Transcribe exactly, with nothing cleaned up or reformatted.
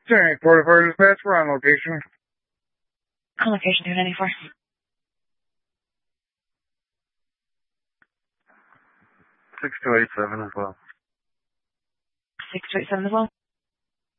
Tank forty-four dispatch, we're on location. On location, two ninety-four. six two eight seven as well. six two eight seven as well.